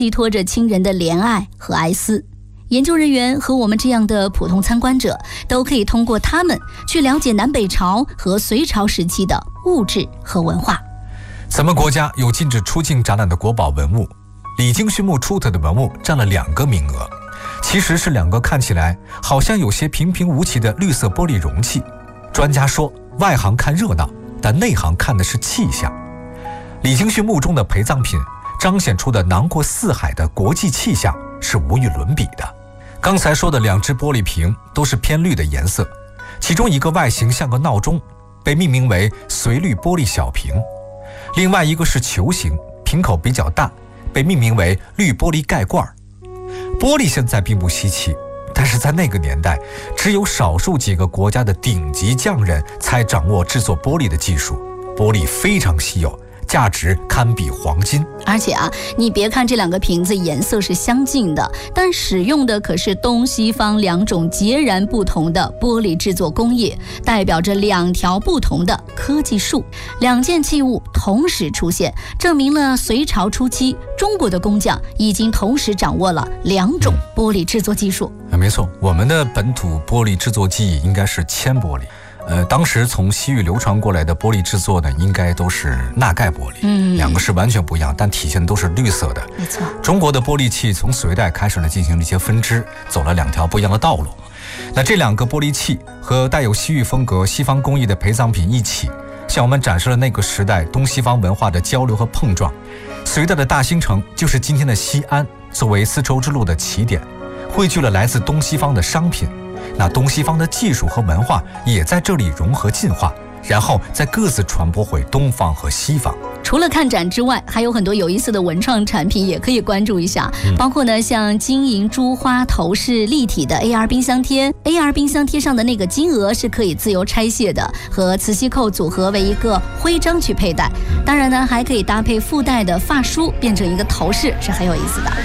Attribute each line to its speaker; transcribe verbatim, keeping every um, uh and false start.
Speaker 1: 寄托着亲人的怜爱和哀思。研究人员和我们这样的普通参观者都可以通过他们去了解南北朝和隋朝时期的物质和文化。
Speaker 2: 咱们国家有禁止出境展览的国宝文物，李京勋墓出土的文物占了两个名额，其实是两个看起来好像有些平平无奇的绿色玻璃容器。专家说，外行看热闹，但内行看的是气象。李京勋墓中的陪葬品彰显出的囊括四海的国际气象是无与伦比的。刚才说的两只玻璃瓶都是偏绿的颜色，其中一个外形像个闹钟，被命名为隋绿玻璃小瓶，另外一个是球形，瓶口比较大，被命名为绿玻璃盖罐。玻璃现在并不稀奇，但是在那个年代，只有少数几个国家的顶级匠人才掌握制作玻璃的技术，玻璃非常稀有，价值堪比黄金。
Speaker 1: 而且啊，你别看这两个瓶子颜色是相近的，但使用的可是东西方两种截然不同的玻璃制作工业，代表着两条不同的科技树。两件器物同时出现，证明了隋朝初期中国的工匠已经同时掌握了两种玻璃制作技术。
Speaker 2: 嗯、没错，我们的本土玻璃制作技艺应该是铅玻璃。呃，当时从西域流传过来的玻璃制作呢，应该都是钠钙玻璃，嗯，两个是完全不一样，但体现都是绿色的。
Speaker 1: 没错，
Speaker 2: 中国的玻璃器从隋代开始呢，进行了一些分支，走了两条不一样的道路。那这两个玻璃器和带有西域风格、西方工艺的陪葬品一起，向我们展示了那个时代东西方文化的交流和碰撞。隋代的大兴城就是今天的西安，作为丝绸之路的起点，汇聚了来自东西方的商品。那东西方的技术和文化也在这里融合进化，然后再各自传播回东方和西方。
Speaker 1: 除了看展之外，还有很多有意思的文创产品也可以关注一下，嗯、包括呢像金银珠花头饰立体的 A R 冰箱贴 ，A R 冰箱贴上的那个金额是可以自由拆卸的，和磁吸扣组合为一个徽章去佩戴。当然呢，还可以搭配附带的发梳变成一个头饰，是很有意思的。